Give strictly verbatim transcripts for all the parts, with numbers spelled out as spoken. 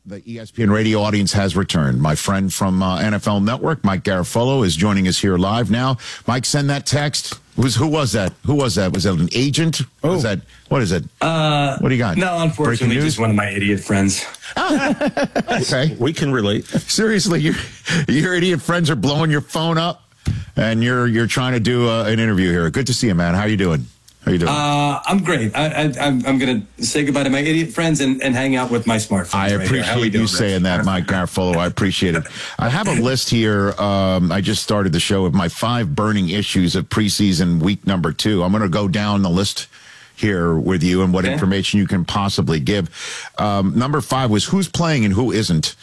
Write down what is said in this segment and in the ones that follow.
The E S P N radio audience has returned. My friend from uh, N F L Network, Mike Garafolo, is joining us here live now. Mike, send that text. Who's, who was that? Who was that? Was that an agent? Oh. Was that, what is it? Uh, what do you got? No, unfortunately, just one of my idiot friends. Okay. We can relate. Seriously, you, your idiot friends are blowing your phone up, and you're you're trying to do uh, an interview here. Good to see you, man. How you doing? How you doing? Uh, I'm great. I, I, I'm, I'm going to say goodbye to my idiot friends and, and hang out with my smart friends. I right appreciate How we you doing, saying that, Mike Garafolo. I appreciate it. I have a list here. Um, I just started the show with my five burning issues of preseason week number two. I'm going to go down the list here with you and what okay. information you can possibly give. Um, number five was who's playing and who isn't.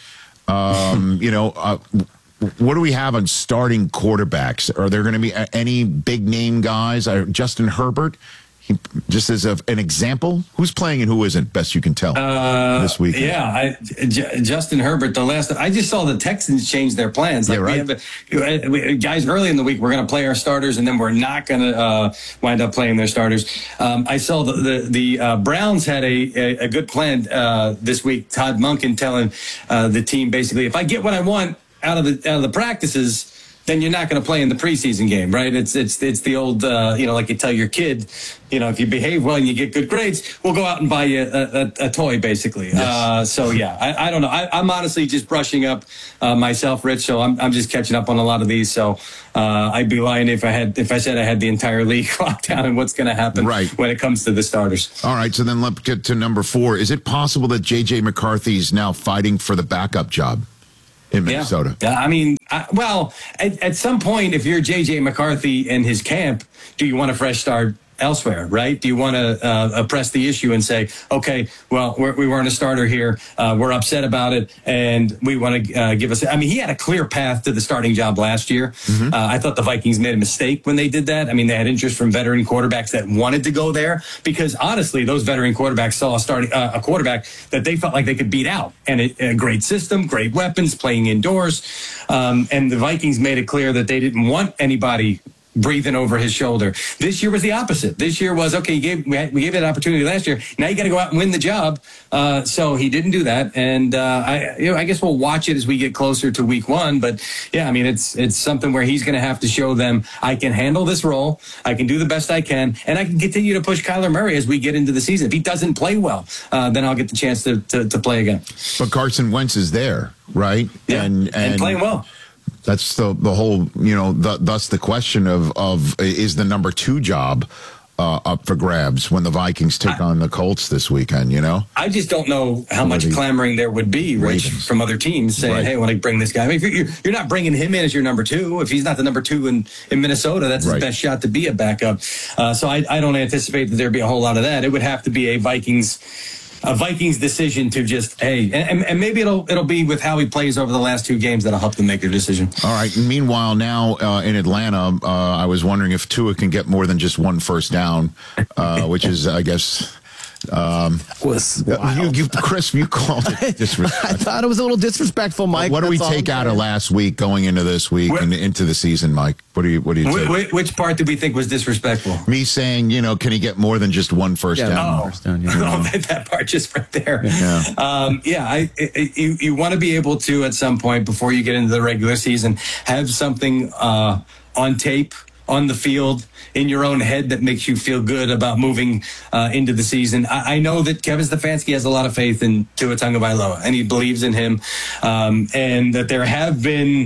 Um, you know, uh, what do we have on starting quarterbacks? Are there going to be any big name guys? Uh, Justin Herbert, he, just as a, an example, who's playing and who isn't? Best you can tell uh, this week. Yeah, I, J- Justin Herbert. The last I just saw the Texans change their plans. Like yeah, right. we have a, we, guys early in the week, we're going to play our starters, and then we're not going to uh, wind up playing their starters. Um, I saw the the, the uh, Browns had a, a, a good plan uh, this week. Todd Monken telling uh, the team basically, if I get what I want out of the out of the practices, then you're not going to play in the preseason game, right? It's it's it's the old, uh, you know, like you tell your kid, you know, if you behave well and you get good grades, we'll go out and buy you a, a, a toy, basically. Yes. Uh, so yeah, I, I don't know. I, I'm honestly just brushing up uh, myself, Rich. So I'm I'm just catching up on a lot of these. So uh, I'd be lying if I had if I said I had the entire league locked down and what's going to happen right. when it comes to the starters. All right, so then let's get to number four. Is it possible that J J McCarthy is now fighting for the backup job in Minnesota? Yeah, I mean, I, well, at, at some point, if you're J J McCarthy and his camp, do you want a fresh start elsewhere, right? Do you want to uh, press the issue and say, okay, well, we're, we weren't a starter here. Uh, we're upset about it, and we want to uh, give us. I mean, he had a clear path to the starting job last year. Mm-hmm. Uh, I thought the Vikings made a mistake when they did that. I mean, they had interest from veteran quarterbacks that wanted to go there because, honestly, those veteran quarterbacks saw a starting uh, a quarterback that they felt like they could beat out, and it, a great system, great weapons, playing indoors, um, and the Vikings made it clear that they didn't want anybody breathing over his shoulder. This year was the opposite. This year was, okay, you gave, we, had, we gave it an opportunity last year. Now you got to go out and win the job. Uh, so he didn't do that. And uh, I, you know, I guess we'll watch it as we get closer to week one. But yeah, I mean, it's it's something where he's going to have to show them, I can handle this role. I can do the best I can. And I can continue to push Kyler Murray as we get into the season. If he doesn't play well, uh, then I'll get the chance to, to, to play again. But Carson Wentz is there, right? Yeah, and, and, and playing well. That's the the whole, you know, the, thus the question of, of is the number two job uh, up for grabs when the Vikings take I, on the Colts this weekend, you know? I just don't know how much clamoring there would be, Rich, Ravens. from other teams saying, right. hey, I want to bring this guy. I mean, if you're, you're not bringing him in as your number two. If he's not the number two in, in Minnesota, that's right. his best shot to be a backup. Uh, so I, I don't anticipate that there'd be a whole lot of that. It would have to be a Vikings A Vikings decision to just, hey, and, and maybe it'll it'll be with how he plays over the last two games that'll help them make their decision. All right. Meanwhile, now uh, in Atlanta, uh, I was wondering if Tua can get more than just one first down, uh, which is, I guess. Um, was you, you, Chris, you called it disrespectful. I thought it was a little disrespectful, Mike. What do we take out of last week going into this week what? and into the season, Mike? What do you What do you Wh- take? Which part did we think was disrespectful? Me saying, you know, can he get more than just one first yeah, down? Oh, first down, yeah. oh that, that part just right there. Yeah, um, yeah. I, I, you you want to be able to at some point before you get into the regular season have something uh, on tape, on the field, in your own head that makes you feel good about moving uh, into the season. I, I know that Kevin Stefanski has a lot of faith in Tua Tagovailoa, and he believes in him, um, and that there have been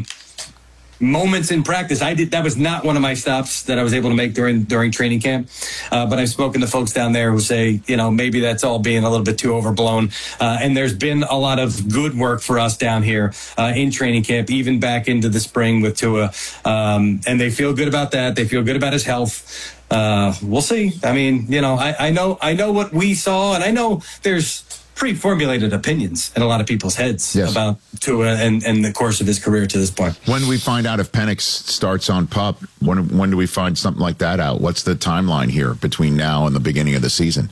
moments in practice. I did that was not one of my stops that I was able to make during during training camp. Uh, but I've spoken to folks down there who say, you know, maybe that's all being a little bit too overblown. Uh, and there's been a lot of good work for us down here uh, in training camp, even back into the spring with Tua. Um, and they feel good about that. They feel good about his health. Uh, we'll see. I mean, you know, I, I know I know what we saw, and I know there's pre-formulated opinions in a lot of people's heads yes. about Tua and, and the course of his career to this point. When do we find out if Penix starts on PUP? When when do we find something like that out? What's the timeline here between now and the beginning of the season?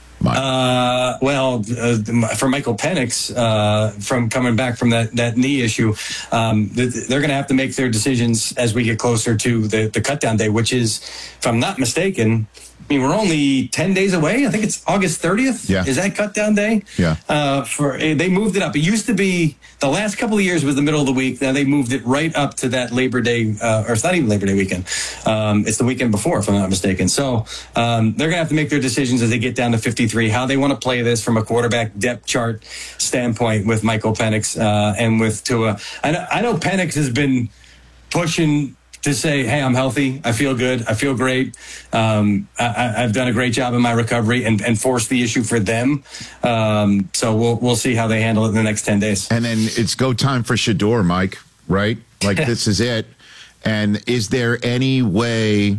Uh, well, uh, for Michael Penix, uh, from coming back from that, that knee issue, um, they're going to have to make their decisions as we get closer to the, the cutdown day, which is, if I'm not mistaken, I mean, we're only ten days away. I think it's August thirtieth. Yeah. Is that cut down day? Yeah. Uh, for they moved it up. It used to be the last couple of years was the middle of the week. Now they moved it right up to that Labor Day, uh, or it's not even Labor Day weekend. Um, it's the weekend before, if I'm not mistaken. So um, they're gonna have to make their decisions as they get down to fifty-three, how they want to play this from a quarterback depth chart standpoint with Michael Penix uh, and with Tua. I know, I know Penix has been pushing to say, hey, I'm healthy. I feel good. I feel great. Um, I, I've done a great job in my recovery and, and forced the issue for them. Um, so we'll we'll see how they handle it in the next ten days. And then it's go time for Shador, Mike, right? Like this is it. And is there any way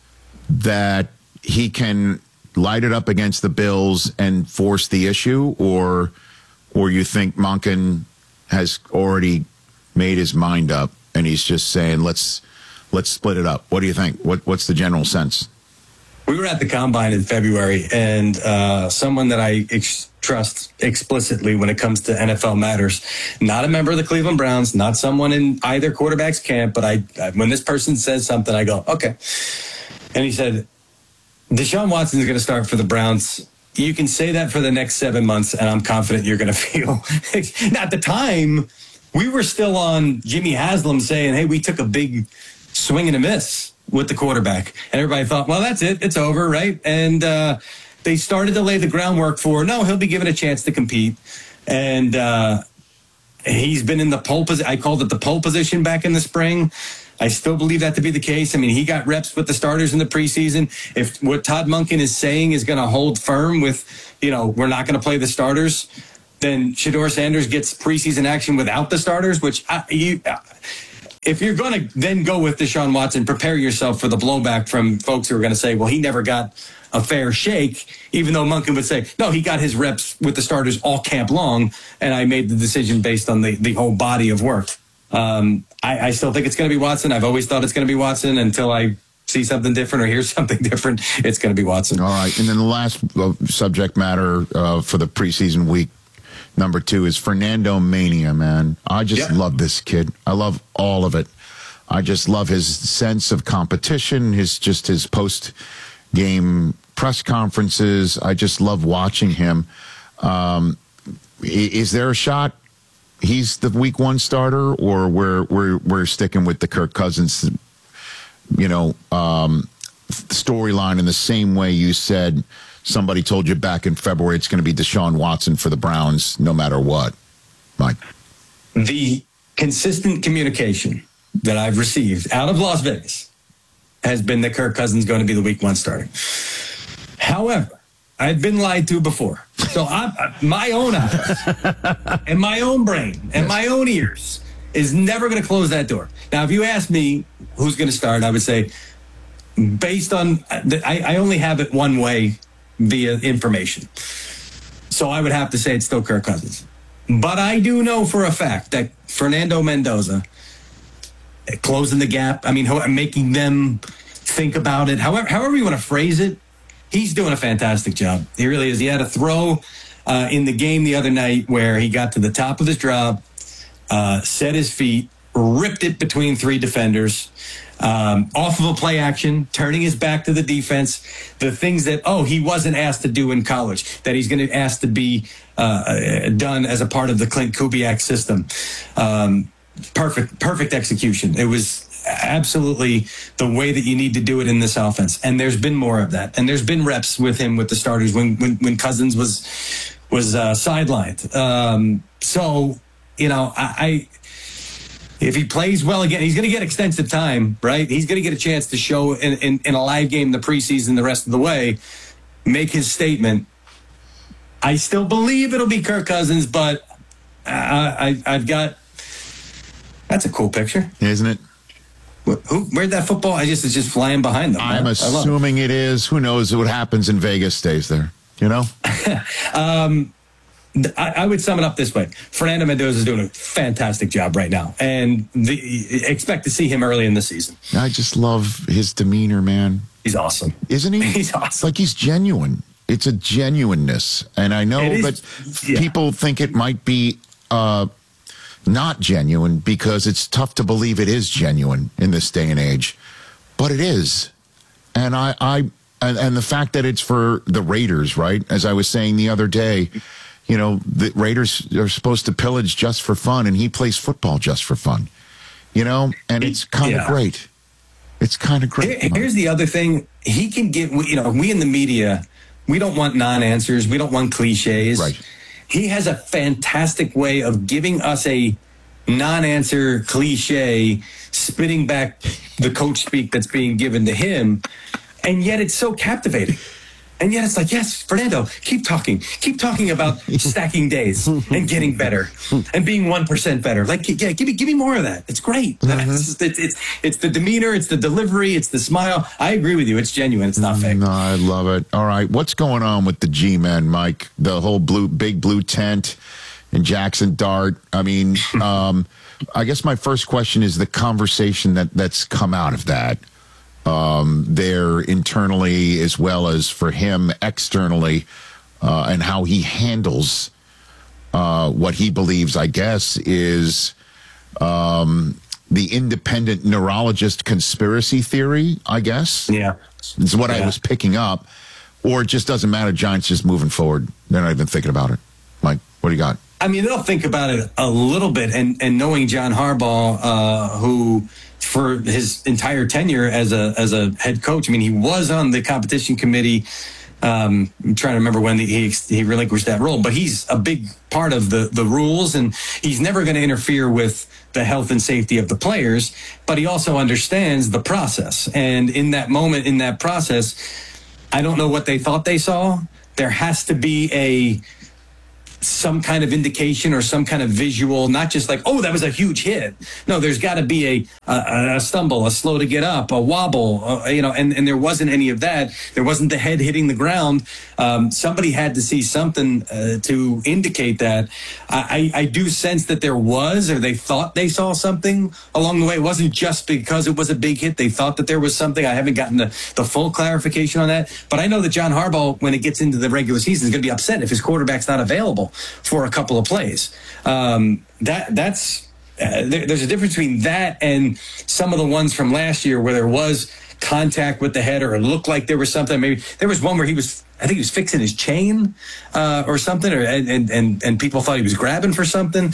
that he can light it up against the Bills and force the issue, or or you think Monken has already made his mind up and he's just saying, let's let's split it up? What do you think? What what's the general sense? We were at the Combine in February, and uh, someone that I ex- trust explicitly when it comes to N F L matters, not a member of the Cleveland Browns, not someone in either quarterback's camp, but I, I when this person says something, I go, okay. And he said, Deshaun Watson is going to start for the Browns. You can say that for the next seven months, and I'm confident you're going to feel. Now, at the time, we were still on Jimmy Haslam saying, hey, we took a big swing and a miss with the quarterback. And everybody thought, well, that's it. It's over, right? And uh, they started to lay the groundwork for, no, he'll be given a chance to compete. And uh, he's been in the pole position. I called it the pole position back in the spring. I still believe that to be the case. I mean, he got reps with the starters in the preseason. If what Todd Monken is saying is going to hold firm with, you know, we're not going to play the starters, then Shador Sanders gets preseason action without the starters, which I, you, if you're going to then go with Deshaun Watson, prepare yourself for the blowback from folks who are going to say, well, he never got a fair shake, even though Monken would say, no, he got his reps with the starters all camp long, and I made the decision based on the, the whole body of work. Um, I, I still think it's going to be Watson. I've always thought it's going to be Watson until I see something different or hear something different. It's going to be Watson. All right. And then the last uh, subject matter uh, for the preseason week, number two, is Fernando Mania, man. I just yeah. love this kid. I love all of it. I just love his sense of competition, his just his post-game press conferences. I just love watching him. Um, is there a shot he's the week one starter, or we're we're we're sticking with the Kirk Cousins, you know, um, storyline in the same way you said somebody told you back in February it's going to be Deshaun Watson for the Browns no matter what, Mike? The consistent communication that I've received out of Las Vegas has been that Kirk Cousins is going to be the week one starter. However, I've been lied to before. So I'm, my own eyes and my own brain and yes. my own ears is never going to close that door. Now, if you ask me who's going to start, I would say, based on, I, I only have it one way via information. So I would have to say it's still Kirk Cousins. But I do know for a fact that Fernando Mendoza, closing the gap, I mean, making them think about it, however, however you want to phrase it, he's doing a fantastic job. He really is. He had a throw uh, in the game the other night where he got to the top of his drop, uh, set his feet, ripped it between three defenders, um, off of a play action, turning his back to the defense. The things that, oh, he wasn't asked to do in college, that he's going to ask to be uh, done as a part of the Clint Kubiak system. Um, perfect, perfect execution. It was absolutely the way that you need to do it in this offense. And there's been more of that. And there's been reps with him with the starters when when, when Cousins was was uh, sidelined. Um, so, you know, I, I if he plays well again, he's going to get extensive time, right? He's going to get a chance to show in, in, in a live game the preseason the rest of the way, make his statement. I still believe it'll be Kirk Cousins, but I, I, I've got – that's a cool picture. Isn't it? Who, where'd that football? I just it's just flying behind them. I'm assuming it. it is. Who knows what happens in Vegas stays there, you know? um, I, I would sum it up this way. Fernando Mendoza is doing a fantastic job right now, and the, expect to see him early in the season. I just love his demeanor, man. He's awesome. Isn't he? He's awesome. Like he's genuine. It's a genuineness. And I know that yeah. people think it might be uh, not genuine because it's tough to believe it is genuine in this day and age. But it is. And I, I and, and the fact that it's for the Raiders, right? As I was saying the other day, you know, the Raiders are supposed to pillage just for fun, and he plays football just for fun, you know, and it's kind of Yeah. great. It's kind of great. Here- Here's the other thing. He can get, you know, we in the media, we don't want non-answers. We don't want cliches. Right. He has a fantastic way of giving us a non-answer cliche, spitting back the coach speak that's being given to him. And yet it's so captivating. And yet it's like, yes, Fernando, keep talking. Keep talking about stacking days and getting better and being one percent better. Like, yeah, give me give me more of that. It's great. Mm-hmm. It's, it's, it's, it's the demeanor. It's the delivery. It's the smile. I agree with you. It's genuine. It's not fake. No, I love it. All right. What's going on with the G-Men, Mike? The whole blue, big blue tent and Jackson Dart. I mean, um, I guess my first question is the conversation that, that's come out of that. Um, there internally as well as for him externally, uh, and how he handles uh, what he believes, I guess, is um, the independent neurologist conspiracy theory, I guess. Yeah. Is what I Yeah. was picking up. Or it just doesn't matter. Giants just moving forward. They're not even thinking about it. Mike, what do you got? I mean, they'll think about it a little bit, and, and knowing John Harbaugh, uh, who for his entire tenure as a as a head coach, I mean, he was on the competition committee. Um, I'm trying to remember when the, he he relinquished that role, but he's a big part of the the rules, and he's never going to interfere with the health and safety of the players. But he also understands the process, and in that moment, in that process, I don't know what they thought they saw. There has to be a some kind of indication or some kind of visual, not just like, oh, that was a huge hit. No, there's got to be a, a a stumble, a slow to get up, a wobble, uh, you know, and, and there wasn't any of that. There wasn't the head hitting the ground. Um, somebody had to see something uh, to indicate that. I, I, I do sense that there was, or they thought they saw something along the way. It wasn't just because it was a big hit. They thought that there was something. I haven't gotten the, the full clarification on that. But I know that John Harbaugh, when it gets into the regular season, is going to be upset if his quarterback's not available for a couple of plays. Um, that that's uh, there, there's a difference between that and some of the ones from last year where there was contact with the head, or it looked like there was something. Maybe there was one where he was, I think he was fixing his chain uh, or something, or and, and and people thought he was grabbing for something.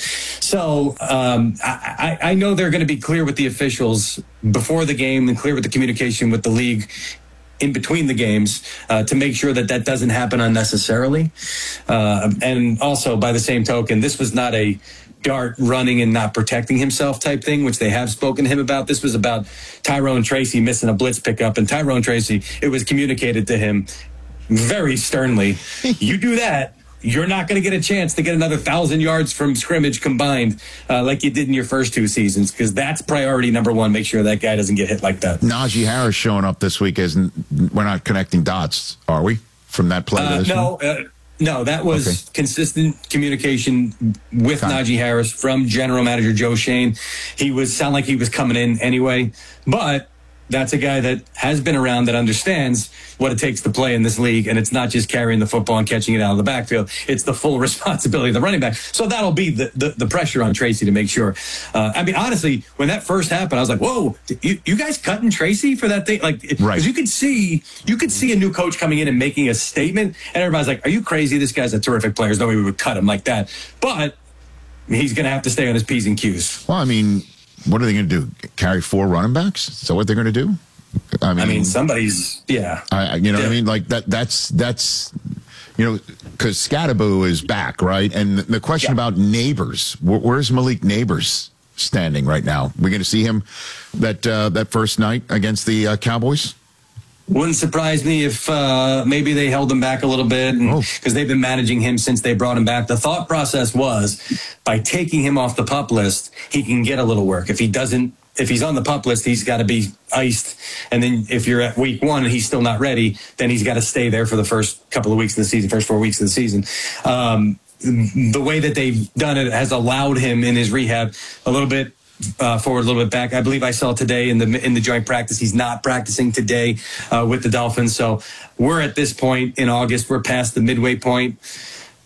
So um, I, I know they're going to be clear with the officials before the game and clear with the communication with the league in between the games uh, to make sure that that doesn't happen unnecessarily. Uh, and also, by the same token, this was not a Dart running and not protecting himself type thing, which they have spoken to him about. This was about Tyrone Tracy missing a blitz pickup, and Tyrone Tracy, it was communicated to him very sternly, you do that, you're not going to get a chance to get another thousand yards from scrimmage combined uh, like you did in your first two seasons, because that's priority number one. Make sure that guy doesn't get hit like that. Najee Harris showing up this week. Isn't we're not connecting dots, are we? From that play? Uh, to this no, one? uh, no, that was Okay. consistent communication with Okay. Najee Harris from General Manager Joe Shane. He was sound like he was coming in anyway, but that's a guy that has been around, that understands what it takes to play in this league, and it's not just carrying the football and catching it out of the backfield. It's the full responsibility of the running back. So that'll be the the, the pressure on Tracy to make sure. Uh, I mean, honestly, when that first happened, I was like, "Whoa, you, you guys cutting Tracy for that thing?" Like, because Right. you could see you could see a new coach coming in and making a statement, and everybody's like, "Are you crazy? This guy's a terrific player. There's no way we would cut him like that." But he's going to have to stay on his P's and Q's. Well, I mean, what are they going to do? Carry four running backs? Is that what they're going to do? I mean, I mean, somebody's yeah. I, I- you know what I Yeah. mean? Like that. That's that's you know, because Scattaboo is back, right? And the question Yeah. about Neighbors, where, where's Malik Neighbors standing right now? We're going to see him that uh, that first night against the uh, Cowboys. Wouldn't surprise me if uh, maybe they held him back a little bit, because Oh. they've been managing him since they brought him back. The thought process was, by taking him off the PUP list, he can get a little work. If he doesn't, if he's on the PUP list, he's got to be iced. And then if you're at week one and he's still not ready, then he's got to stay there for the first couple of weeks of the season, first four weeks of the season. Um, the way that they've done it has allowed him in his rehab a little bit Uh, forward, a little bit back. I believe I saw today in the in the joint practice, he's not practicing today uh, with the Dolphins. So we're at this point in August. We're past the midway point.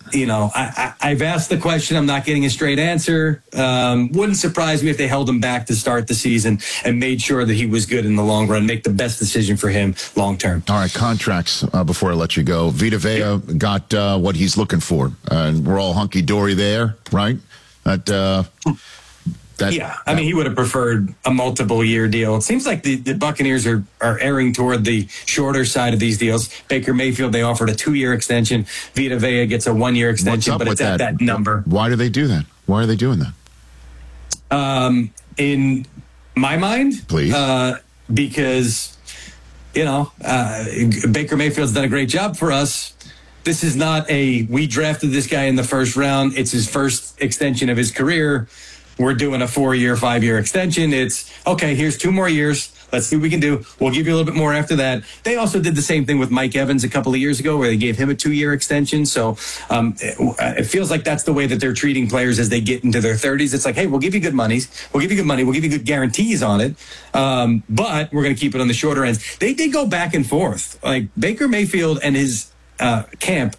you know, I, I, I've asked the question. I'm not getting a straight answer. Um, wouldn't surprise me if they held him back to start the season and made sure that he was good in the long run, make the best decision for him long term. All right, contracts uh, before I let you go. Vita Vea yep. got uh, what he's looking for, uh, and we're all hunky-dory there, right? That, uh, that, yeah, I mean, he would have preferred a multiple-year deal. It seems like the, the Buccaneers are, are erring toward the shorter side of these deals. Baker Mayfield, they offered a two-year extension. Vita Vea gets a one-year extension, but it's at that? that number. Why do they do that? Why are they doing that? Um, in my mind, please, uh, because you know uh, Baker Mayfield's done a great job for us. This is not a we drafted this guy in the first round. It's his first extension of his career. We're doing a four-year, five-year extension. It's okay. Here's two more years. Let's see what we can do. We'll give you a little bit more after that. They also did the same thing with Mike Evans a couple of years ago where they gave him a two-year extension. So um, it, it feels like that's the way that they're treating players as they get into their thirties. It's like, hey, we'll give you good monies. We'll give you good money. We'll give you good guarantees on it. Um, but we're going to keep it on the shorter ends. They did go back and forth. Like Baker Mayfield and his uh, camp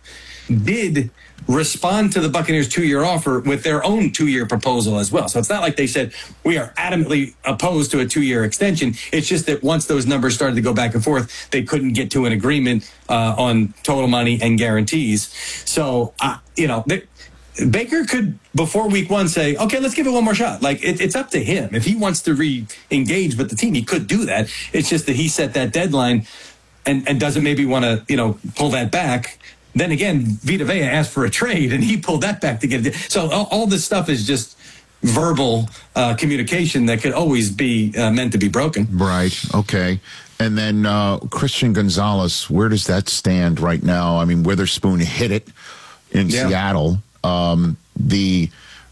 did respond to the Buccaneers two-year offer with their own two-year proposal as well. So it's not like they said, we are adamantly opposed to a two-year extension. It's just that once those numbers started to go back and forth, they couldn't get to an agreement uh, on total money and guarantees. So, uh, you know, they, Baker could, before week one, say, okay, let's give it one more shot. Like, it, it's up to him. If he wants to re-engage with the team, he could do that. It's just that he set that deadline and, and doesn't maybe want to, you know, pull that back. Then again, Vita Vea asked for a trade, and he pulled that back to get it. So all, all this stuff is just verbal uh, communication that could always be uh, meant to be broken. Right. Okay. And then uh, Christian Gonzalez, where does that stand right now? I mean, Witherspoon hit it in yeah. Seattle. Um, the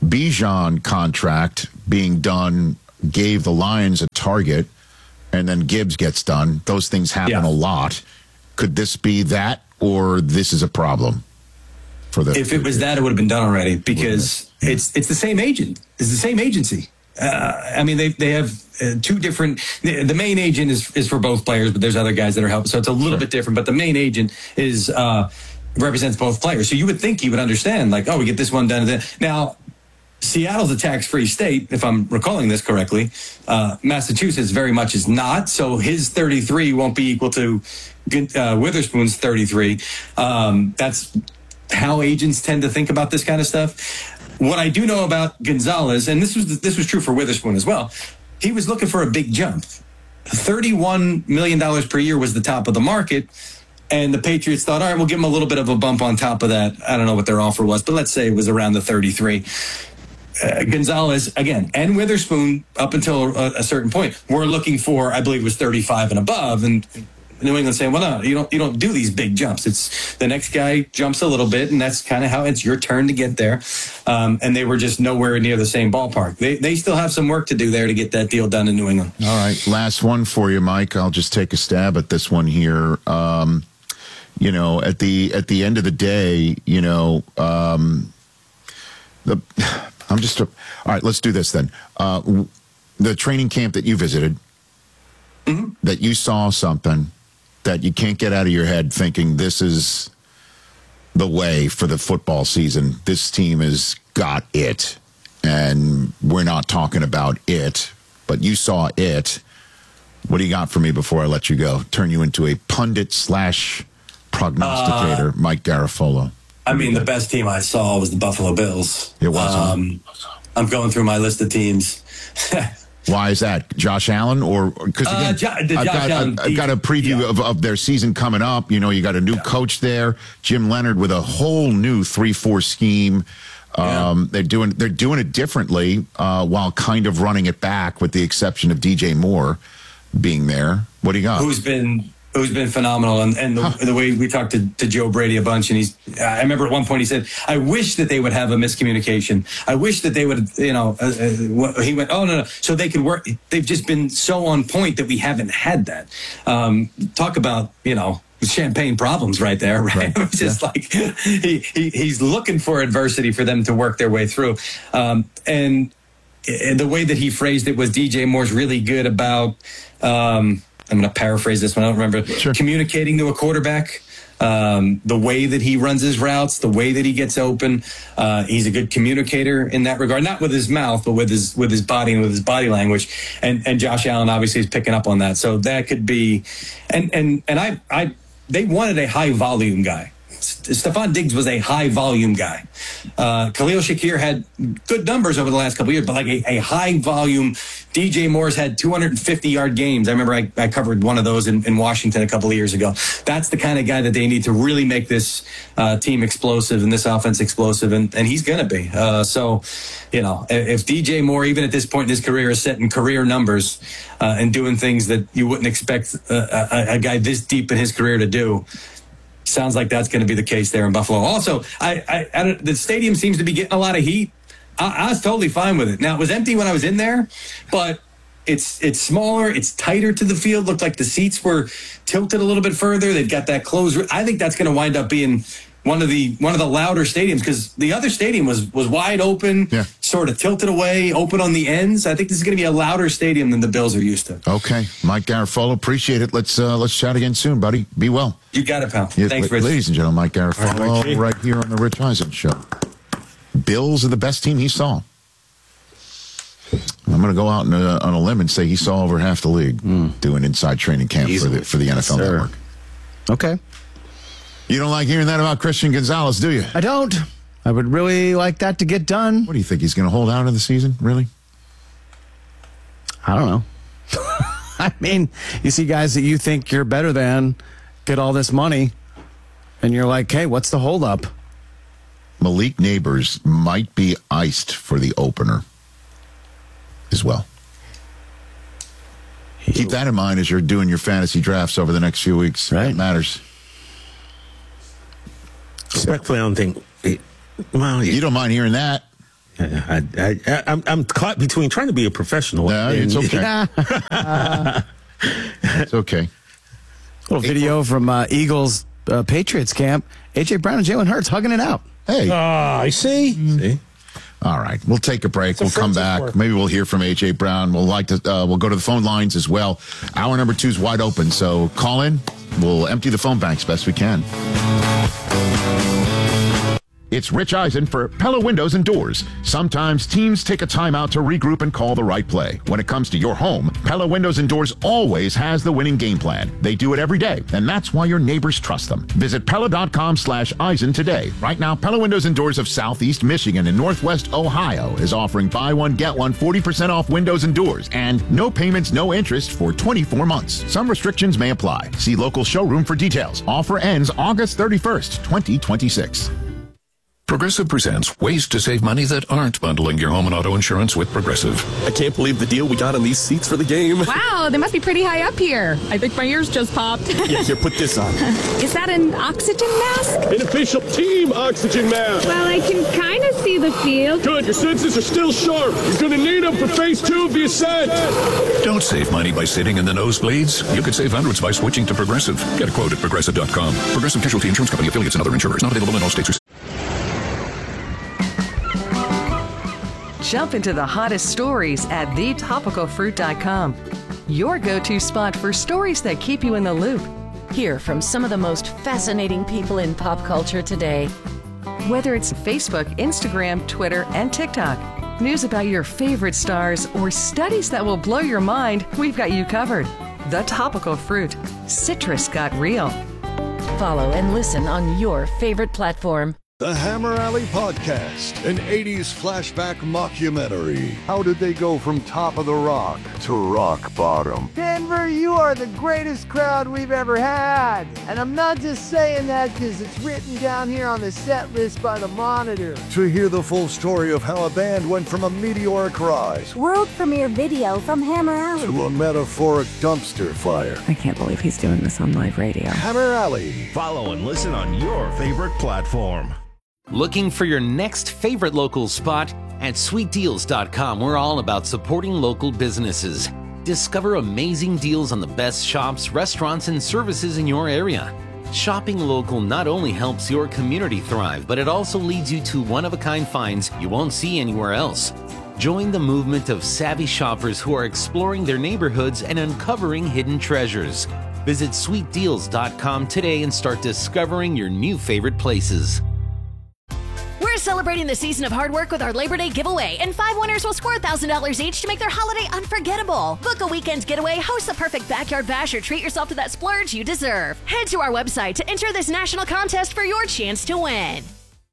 Bijan contract being done gave the Lions a target, and then Gibbs gets done. Those things happen yeah. a lot. Could this be that? Or this is a problem for the. If it was that, it would have been done already because yeah. it's it's the same agent. It's the same agency. Uh, I mean, they they have uh, two different. The, the main agent is is for both players, but there's other guys that are helping, so it's a little sure. bit different. But the main agent is uh, represents both players. So you would think he would understand, like, oh, we get this one done. Then now, Seattle's a tax-free state, if I'm recalling this correctly. Uh, Massachusetts very much is not. So his thirty-three won't be equal to uh, Witherspoon's thirty-three. Um, that's how agents tend to think about this kind of stuff. What I do know about Gonzalez, and this was this was true for Witherspoon as well, he was looking for a big jump. thirty-one million dollars per year was the top of the market. And the Patriots thought, all right, we'll give him a little bit of a bump on top of that. I don't know what their offer was, but let's say it was around the thirty-three. Uh, Gonzalez, again, and Witherspoon, up until a, a certain point, were looking for, I believe it was thirty-five and above. And New England saying, well, no, you don't, you don't do these big jumps. It's the next guy jumps a little bit, and that's kind of how it's your turn to get there. Um, and they were just nowhere near the same ballpark. They, they still have some work to do there to get that deal done in New England. All right. Last one for you, Mike. I'll just take a stab at this one here. Um, you know, at the, at the end of the day, you know, um, the, I'm just, all right, let's do this then. Uh, the training camp that you visited, mm-hmm. that you saw something that you can't get out of your head thinking this is the way for the football season. This team has got it. And we're not talking about it, but you saw it. What do you got for me before I let you go? Turn you into a pundit slash prognosticator, uh, Mike Garafolo. I mean, the best team I saw was the Buffalo Bills. It was. Um, I'm going through my list of teams. Why is that? Josh Allen? Or because again, uh, jo- I've, got, Allen, I've, I've got a preview yeah. of, of their season coming up. You know, you got a new yeah. coach there, Jim Leonard, with a whole new three four scheme. Um, yeah. They're doing they're doing it differently uh, while kind of running it back, with the exception of D J Moore being there. What do you got? Who's been who's been phenomenal, and, and the, huh. the way we talked to, to Joe Brady a bunch, and he's, I remember at one point he said, I wish that they would have a miscommunication. I wish that they would, you know, uh, uh, he went, oh, no, no, so they could work. They've just been so on point that we haven't had that. Um, talk about, you know, champagne problems right there, right? right. It's just yeah. like he, he he's looking for adversity for them to work their way through. Um, and the way that he phrased it was D J Moore's really good about, um, I'm going to paraphrase this one. I don't remember. Sure. Communicating to a quarterback. Um, the way that he runs his routes, the way that he gets open, uh, he's a good communicator in that regard. Not with his mouth, but with his with his body and with his body language. And and Josh Allen obviously is picking up on that. So that could be, and and and I I they wanted a high volume guy. Stephon Diggs was a high volume guy. Uh, Khalil Shakir had good numbers over the last couple of years, but like a, a high volume. D J Moore's had two hundred fifty yard games. I remember I, I covered one of those in, in Washington a couple of years ago. That's the kind of guy that they need to really make this uh, team explosive and this offense explosive, and, and he's going to be. Uh, so, you know, if D J Moore, even at this point in his career, is setting career numbers uh, and doing things that you wouldn't expect a, a, a guy this deep in his career to do, sounds like that's going to be the case there in Buffalo. Also, I, I, I don't, the stadium seems to be getting a lot of heat. I, I was totally fine with it. Now, it was empty when I was in there, but it's it's smaller, it's tighter to the field. Looked like the seats were tilted a little bit further. They've got that closed. I think that's going to wind up being one of the one of the louder stadiums, because the other stadium was was wide open, yeah. sort of tilted away, open on the ends. I think this is going to be a louder stadium than the Bills are used to. Okay, Mike Garafolo, appreciate it. Let's uh, let's chat again soon, buddy. Be well. You got it, pal. Yeah, Thanks, la- Rich. Ladies and gentlemen, Mike Garafolo, All right, right here on the Rich Eisen Show. Bills are the best team he saw. I'm going to go out on a, on a limb and say he saw over half the league mm. doing inside training camp for the for the N F L Sir. Network. Okay. You don't like hearing that about Christian Gonzalez, do you? I don't. I would really like that to get done. What do you think? He's going to hold out in the season? Really? I don't know. I mean, you see guys that you think you're better than get all this money, and you're like, hey, what's the holdup? Malik Neighbors might be iced for the opener as well. Keep that in mind as you're doing your fantasy drafts over the next few weeks. Right. That matters. Respectfully, I don't think. It, well, You don't mind hearing that. I, I, I, I'm, I'm caught between trying to be a professional. No, and, it's okay. It's okay. Little video from uh, Eagles uh, Patriots camp. A J Brown and Jalen Hurts hugging it out. Hey. Ah, I see. See? All right, we'll take a break. a We'll come friendship back. work. Maybe we'll hear from A J Brown. We'll like to. Uh, we'll go to the phone lines as well. Hour number two is wide open, so call in. We'll empty the phone banks best we can. It's Rich Eisen for Pella Windows and Doors. Sometimes teams take a timeout to regroup and call the right play. When it comes to your home, Pella Windows and Doors always has the winning game plan. They do it every day, and that's why your neighbors trust them. Visit Pella.com slash Eisen today. Right now, Pella Windows and Doors of Southeast Michigan and Northwest Ohio is offering buy one, get one forty percent off windows and doors, and no payments, no interest for twenty-four months. Some restrictions may apply. See local showroom for details. Offer ends August thirty-first, twenty twenty-six. Progressive presents ways to save money that aren't bundling your home and auto insurance with Progressive. I can't believe the deal we got on these seats for the game. Wow, they must be pretty high up here. I think my ears just popped. Yeah, here, put this on. Is that an oxygen mask? An official team oxygen mask. Well, I can kind of see the field. Good, your senses are still sharp. You're going to need them for phase two of the ascent. Don't save money by sitting in the nosebleeds. You could save hundreds by switching to Progressive. Get a quote at progressive dot com. Progressive Casualty Insurance Company, affiliates, and other insurers. Not available in all states. Jump into the hottest stories at the topical fruit dot com. Your go-to spot for stories that keep you in the loop. Hear from some of the most fascinating people in pop culture today. Whether it's Facebook, Instagram, Twitter, and TikTok, news about your favorite stars, or studies that will blow your mind, we've got you covered. The Topical Fruit. Citrus got real. Follow and listen on your favorite platform. The Hammer Alley Podcast, an eighties flashback mockumentary. How did they go from top of the rock to rock bottom? Denver, you are the greatest crowd we've ever had. And I'm not just saying that because it's written down here on the set list by the Monitor. To hear the full story of how a band went from a meteoric rise world premiere video from Hammer Alley to a metaphoric dumpster fire. I can't believe he's doing this on live radio. Hammer Alley. Follow and listen on your favorite platform. Looking for your next favorite local spot? At sweet deals dot com, we're all about supporting local businesses. Discover amazing deals on the best shops, restaurants, and services in your area. Shopping local not only helps your community thrive, but it also leads you to one-of-a-kind finds you won't see anywhere else. Join the movement of savvy shoppers who are exploring their neighborhoods and uncovering hidden treasures. Visit sweet deals dot com today and start discovering your new favorite places. We're celebrating the season of hard work with our Labor Day giveaway, and five winners will score one thousand dollars each to make their holiday unforgettable. Book a weekend getaway, host the perfect backyard bash, or treat yourself to that splurge you deserve. Head to our website to enter this national contest for your chance to win.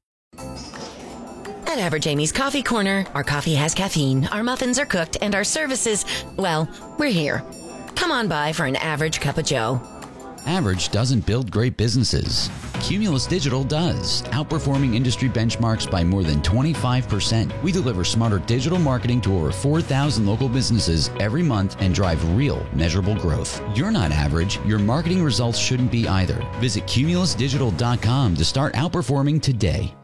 At Average Amy's Coffee Corner, our coffee has caffeine, our muffins are cooked, and our services, well, we're here. Come on by for an average cup of joe. Average doesn't build great businesses. Cumulus Digital does, outperforming industry benchmarks by more than twenty-five percent. We deliver smarter digital marketing to over four thousand local businesses every month and drive real, measurable growth. You're not average. Your marketing results shouldn't be either. Visit cumulus digital dot com to start outperforming today.